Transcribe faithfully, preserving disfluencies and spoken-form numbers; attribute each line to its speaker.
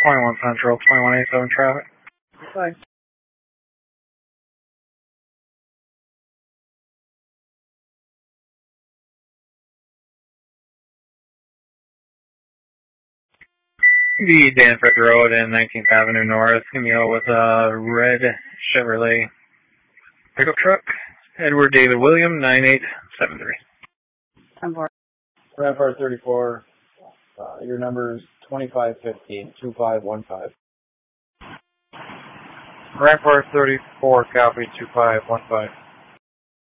Speaker 1: twenty-one Central, twenty-one eighty-seven traffic.
Speaker 2: Bye.
Speaker 1: The Danforth Road and nineteenth Avenue North, give me out with a red Chevrolet pickup truck. Edward David William, nine eight seven three.
Speaker 2: Rampart thirty-four, uh, your number is twenty-five fifteen, two five one five.
Speaker 1: Rampart thirty-four, copy, two five one five.